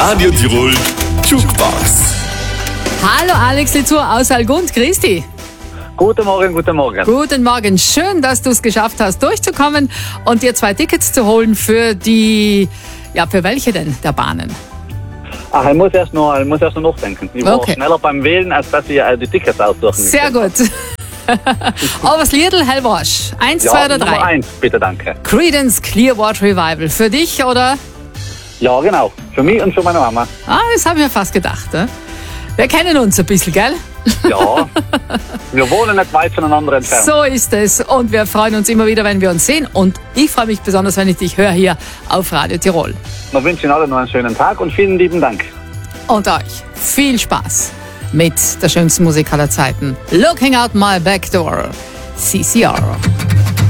Radio Tirol Jukebox. Hallo Alex Lizur aus Algund, Christi. Guten Morgen, guten Morgen. Guten Morgen, schön, dass du es geschafft hast, durchzukommen und dir 2 Tickets zu holen für die, für welche denn der Bahnen? Ach, ich muss erst noch nachdenken. Ich war schneller beim Wählen, als dass ich die Tickets aussuchen kann. Sehr gut. Aber das Liedl hellwasch. 1, 2 oder 3? Nummer 1, bitte, danke. Creedence Clearwater Revival. Für dich oder? Ja, genau. Für mich und für meine Mama. Das habe ich mir fast gedacht. Ne? Wir kennen uns ein bisschen, gell? Ja, wir wohnen nicht weit voneinander entfernt. So ist es. Und wir freuen uns immer wieder, wenn wir uns sehen. Und ich freue mich besonders, wenn ich dich höre hier auf Radio Tirol. Wir wünschen Ihnen alle noch einen schönen Tag und vielen lieben Dank. Und euch viel Spaß mit der schönsten Musik aller Zeiten. Looking Out My Back Door, CCR.